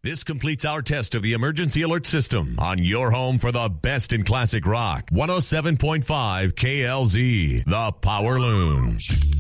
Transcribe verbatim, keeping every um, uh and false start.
This completes our test of the emergency alert system on your home for the best in classic rock. one oh seven point five K L Z, the Power Loon.